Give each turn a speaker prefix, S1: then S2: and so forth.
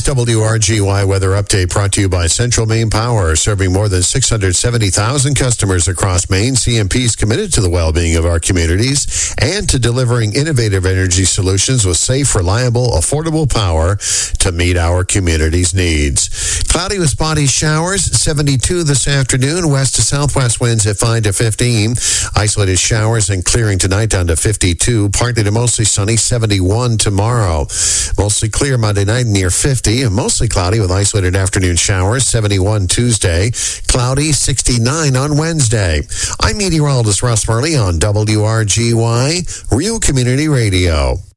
S1: WRGY weather update brought to you by Central Maine Power, serving more than 670,000 customers across Maine. CMP is committed to the well-being of our communities and to delivering innovative energy solutions with safe, reliable, affordable power to meet our community's needs. Cloudy with spotty showers, 72 this afternoon. West to southwest winds at 5 to 15. Isolated showers and clearing tonight down to 52. Partly to mostly sunny, 71 tomorrow. Mostly clear Monday night near 50. And mostly cloudy with isolated afternoon showers, 71 Tuesday. Cloudy, 69 on Wednesday. I'm meteorologist Russ Murley on WRGY, Real Community Radio.